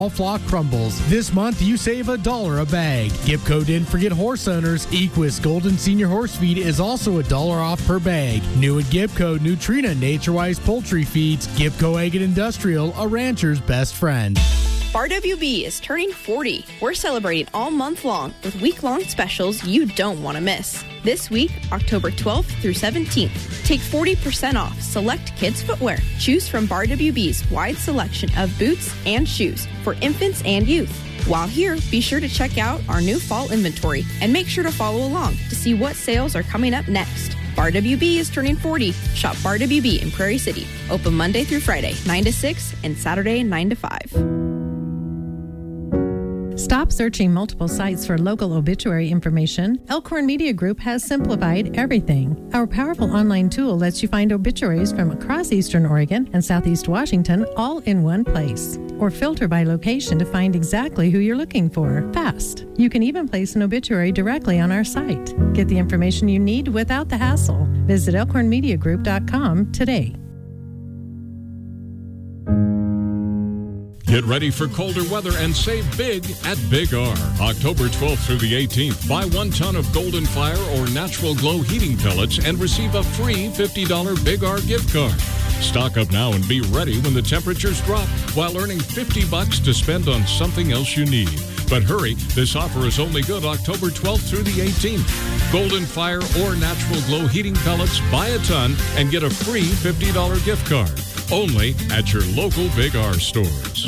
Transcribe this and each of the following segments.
Flock crumbles. This month, you save $1 a bag. Gipco didn't forget horse owners. Equus Golden Senior Horse Feed is also $1 off per bag. New at Gipco, Nutrina Nature-Wise Poultry Feeds. Gipco Egg and Industrial, a rancher's best friend. Bar WB is turning 40. We're celebrating all month long with week-long specials you don't want to miss. This week, October 12th through 17th, take 40% off select kids' footwear. Choose from Bar WB's wide selection of boots and shoes for infants and youth. While here, be sure to check out our new fall inventory and make sure to follow along to see what sales are coming up next. Bar WB is turning 40. Shop Bar WB in Prairie City. Open Monday through Friday, 9 to 6, and Saturday, 9 to 5. Stop searching multiple sites for local obituary information. Elkhorn Media Group has simplified everything. Our powerful online tool lets you find obituaries from across Eastern Oregon and Southeast Washington all in one place. Or filter by location to find exactly who you're looking for fast. You can even place an obituary directly on our site. Get the information you need without the hassle. Visit elkhornmediagroup.com today. Get ready for colder weather and save big at Big R. October 12th through the 18th. Buy 1 ton of Golden Fire or Natural Glow heating pellets and receive a free $50 Big R gift card. Stock up now and be ready when the temperatures drop while earning $50 to spend on something else you need. But hurry, this offer is only good October 12th through the 18th. Golden Fire or Natural Glow heating pellets, buy a ton and get a free $50 gift card. Only at your local Big R stores.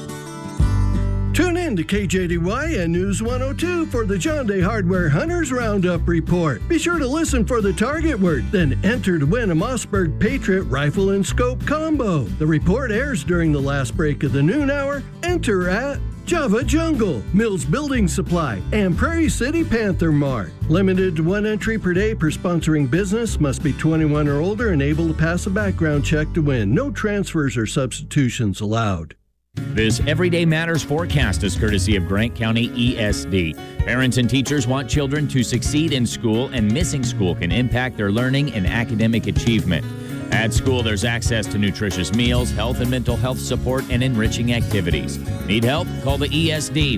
Tune in to KJDY and News 102 for the John Day Hardware Hunters Roundup Report. Be sure to listen for the target word, then enter to win a Mossberg Patriot rifle and scope combo. The report airs during the last break of the noon hour. Enter at Java Jungle, Mills Building Supply, and Prairie City Panther Mart. Limited to 1 entry per day per sponsoring business. Must be 21 or older and able to pass a background check to win. No transfers or substitutions allowed. This Everyday Matters forecast is courtesy of Grant County ESD. Parents and teachers want children to succeed in school, and missing school can impact their learning and academic achievement. At school, there's access to nutritious meals, health and mental health support, and enriching activities. Need help? Call the ESD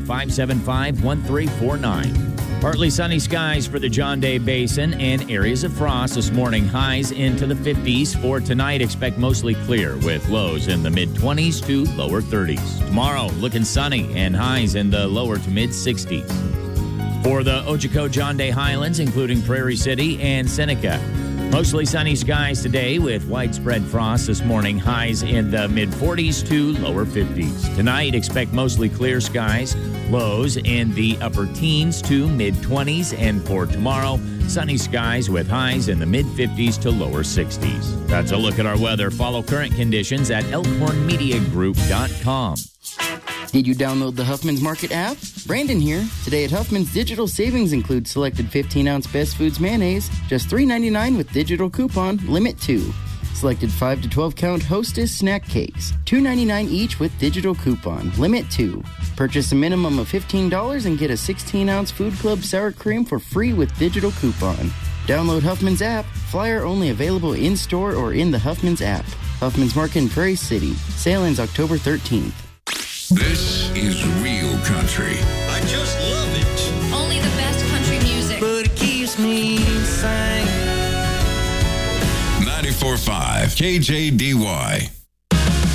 575-1349. Partly sunny skies for the John Day Basin and areas of frost this morning. Highs into the 50s. For tonight, expect mostly clear with lows in the mid-20s to lower 30s. Tomorrow, looking sunny and highs in the lower to mid-60s. For the Ochoco John Day Highlands, including Prairie City and Seneca, mostly sunny skies today with widespread frost this morning. Highs in the mid-40s to lower 50s. Tonight, expect mostly clear skies. Lows in the upper teens to mid-20s. And for tomorrow, sunny skies with highs in the mid-50s to lower 60s. That's a look at our weather. Follow current conditions at elkhornmediagroup.com. Did you download the Huffman's Market app? Brandon here. Today at Huffman's, digital savings include selected 15-ounce Best Foods mayonnaise, just $3.99 with digital coupon, limit 2. Selected 5 to 12 count Hostess snack cakes, $2.99 each with digital coupon, limit 2. Purchase a minimum of $15 and get a 16-ounce Food Club sour cream for free with digital coupon. Download Huffman's app. Flyer only available in-store or in the Huffman's app. Huffman's Market in Prairie City. Sale ends October 13th. This is real country. I just love it. Only the best country music. But it keeps me sane. 94.5 KJDY.